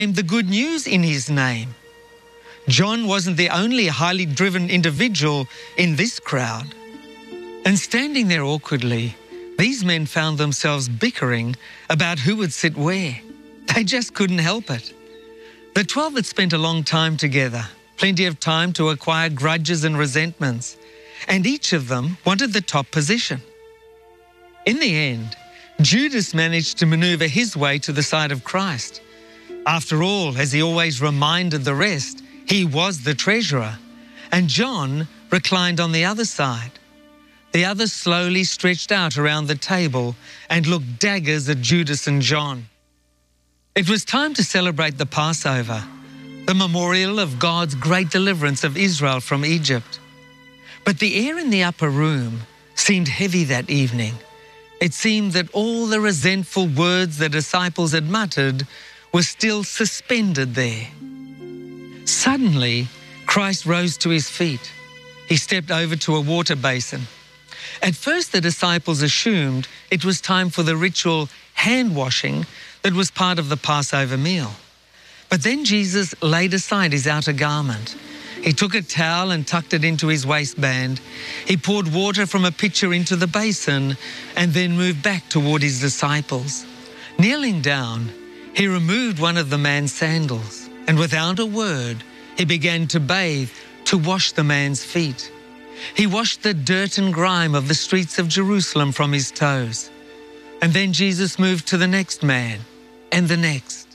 the good news in his name. John wasn't the only highly driven individual in this crowd. And standing there awkwardly, these men found themselves bickering about who would sit where. They just couldn't help it. The 12 had spent a long time together, plenty of time to acquire grudges and resentments, and each of them wanted the top position. In the end, Judas managed to maneuver his way to the side of Christ. After all, as he always reminded the rest, he was the treasurer, and John reclined on the other side. The others slowly stretched out around the table and looked daggers at Judas and John. It was time to celebrate the Passover, the memorial of God's great deliverance of Israel from Egypt. But the air in the upper room seemed heavy that evening. It seemed that all the resentful words the disciples had muttered were still suspended there. Suddenly, Christ rose to his feet. He stepped over to a water basin. At first, the disciples assumed it was time for the ritual hand washing that was part of the Passover meal. But then Jesus laid aside his outer garment. He took a towel and tucked it into his waistband. He poured water from a pitcher into the basin and then moved back toward his disciples. Kneeling down, he removed one of the man's sandals, and without a word, he began to bathe, to wash the man's feet. He washed the dirt and grime of the streets of Jerusalem from his toes. And then Jesus moved to the next man and the next.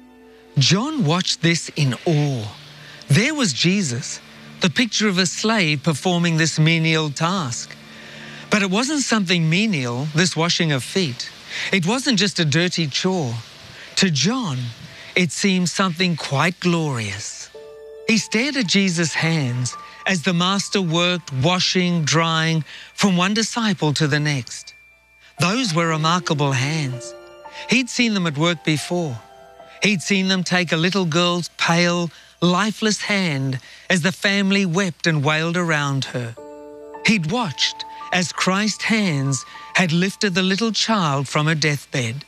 John watched this in awe. There was Jesus, the picture of a slave performing this menial task. But it wasn't something menial, this washing of feet. It wasn't just a dirty chore. To John, it seemed something quite glorious. He stared at Jesus' hands as the master worked, washing, drying from one disciple to the next. Those were remarkable hands. He'd seen them at work before. He'd seen them take a little girl's pale, lifeless hand as the family wept and wailed around her. He'd watched as Christ's hands had lifted the little child from her deathbed.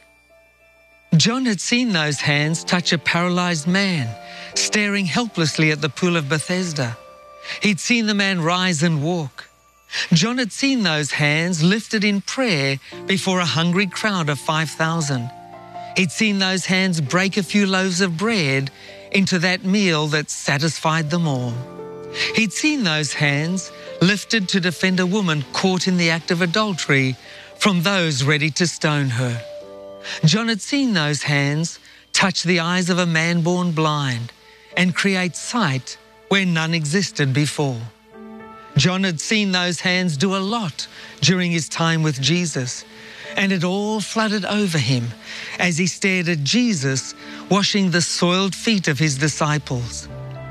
John had seen those hands touch a paralyzed man, staring helplessly at the pool of Bethesda. He'd seen the man rise and walk. John had seen those hands lifted in prayer before a hungry crowd of 5,000. He'd seen those hands break a few loaves of bread into that meal that satisfied them all. He'd seen those hands lifted to defend a woman caught in the act of adultery from those ready to stone her. John had seen those hands touch the eyes of a man born blind and create sight where none existed before. John had seen those hands do a lot during his time with Jesus, and it all flooded over him as he stared at Jesus washing the soiled feet of his disciples.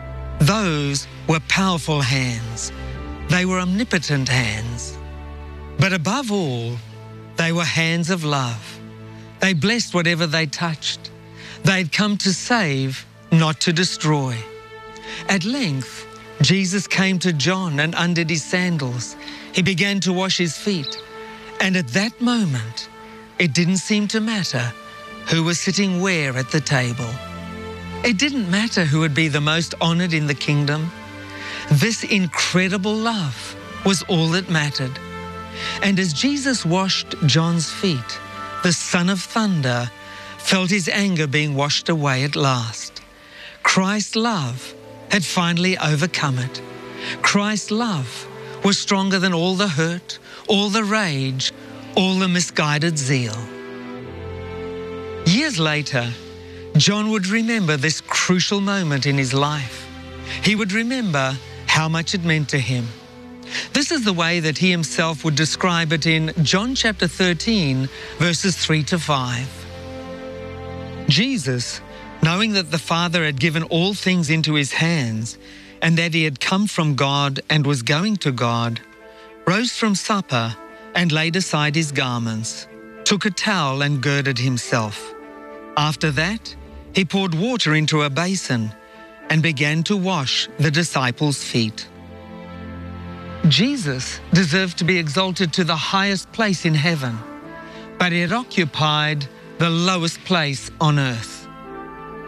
Those were powerful hands. They were omnipotent hands. But above all, they were hands of love. They blessed whatever they touched. They'd come to save, not to destroy. At length, Jesus came to John and undid his sandals. He began to wash his feet. And at that moment, it didn't seem to matter who was sitting where at the table. It didn't matter who would be the most honored in the kingdom. This incredible love was all that mattered. And as Jesus washed John's feet, the Son of Thunder felt his anger being washed away at last. Christ's love had finally overcome it. Christ's love was stronger than all the hurt, all the rage, all the misguided zeal. Years later, John would remember this crucial moment in his life. He would remember how much it meant to him. This is the way that he himself would describe it in John chapter 13, verses 3 to 5. Jesus, knowing that the Father had given all things into his hands, and that he had come from God and was going to God, rose from supper and laid aside his garments, took a towel and girded himself. After that, he poured water into a basin and began to wash the disciples' feet. Jesus deserved to be exalted to the highest place in heaven, but he had occupied the lowest place on earth.